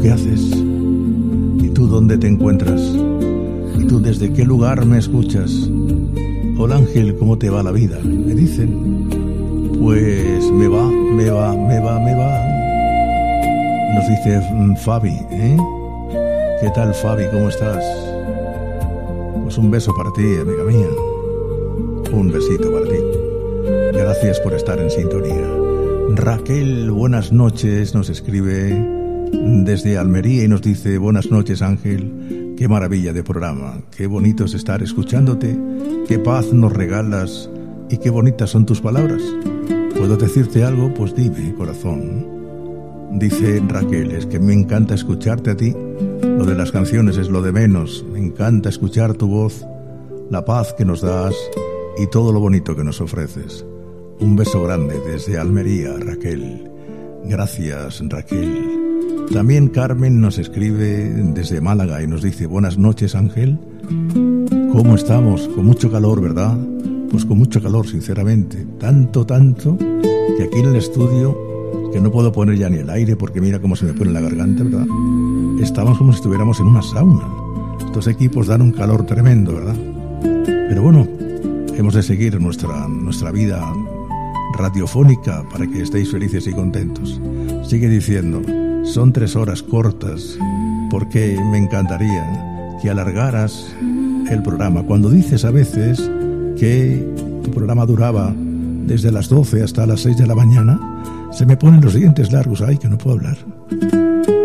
qué haces? ¿Y tú dónde te encuentras? ¿Y tú desde qué lugar me escuchas? Hola Ángel, ¿cómo te va la vida? Me dicen. Pues me va. Nos dice Fabi, ¿eh? ¿Qué tal, Fabi? ¿Cómo estás? Pues un beso para ti, amiga mía. Un besito para ti. Gracias por estar en sintonía. Raquel, buenas noches, nos escribe desde Almería y nos dice: buenas noches, Ángel. Qué maravilla de programa. Qué bonito es estar escuchándote. Qué paz nos regalas y qué bonitas son tus palabras. ¿Puedo decirte algo? Pues dime, corazón. Dice Raquel: es que me encanta escucharte a ti. Lo de las canciones es lo de menos. Me encanta escuchar tu voz, la paz que nos das y todo lo bonito que nos ofreces. Un beso grande desde Almería, Raquel. Gracias, Raquel. También Carmen nos escribe desde Málaga y nos dice: buenas noches, Ángel. ¿Cómo estamos? Con mucho calor, ¿verdad? Pues con mucho calor, sinceramente. Tanto, que aquí en el estudio, que no puedo poner ya ni el aire porque mira cómo se me pone la garganta, ¿verdad? Estamos como si estuviéramos en una sauna. Estos equipos dan un calor tremendo, ¿verdad? Pero bueno, hemos de seguir nuestra vida radiofónica para que estéis felices y contentos. Sigue diciendo: son 3 horas cortas porque me encantaría que alargaras el programa. Cuando dices a veces que tu programa duraba desde las 12 hasta las 6 de la mañana, se me ponen los dientes largos. Ay, que no puedo hablar.